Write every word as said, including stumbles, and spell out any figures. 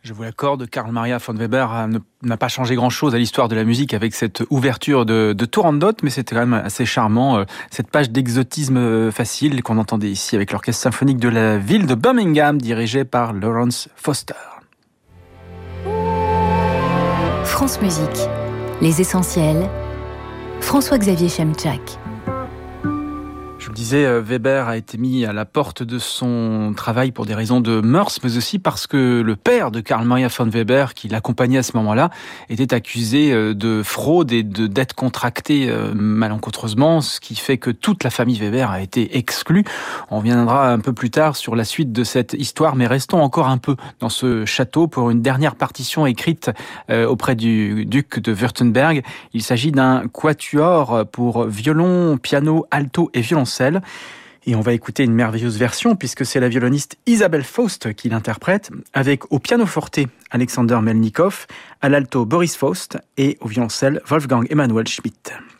Je vous l'accorde, Karl Maria von Weber n'a pas changé grand-chose à l'histoire de la musique avec cette ouverture de, de Turandot, mais c'était quand même assez charmant, cette page d'exotisme facile qu'on entendait ici avec l'orchestre symphonique de la ville de Birmingham, dirigé par Lawrence Foster. France Musique, les essentiels, François-Xavier Chemchak. Je le disais, Weber a été mis à la porte de son travail pour des raisons de mœurs, mais aussi parce que le père de Karl Maria von Weber, qui l'accompagnait à ce moment-là, était accusé de fraude et de dettes contractées malencontreusement, ce qui fait que toute la famille Weber a été exclue. On reviendra un peu plus tard sur la suite de cette histoire, mais restons encore un peu dans ce château pour une dernière partition écrite auprès du duc de Wurtemberg. Il s'agit d'un quatuor pour violon, piano, alto et violoncelle. Et on va écouter une merveilleuse version puisque c'est la violoniste Isabelle Faust qui l'interprète, avec au pianoforte Alexander Melnikov, à l'alto Boris Faust et au violoncelle Wolfgang Emanuel Schmidt.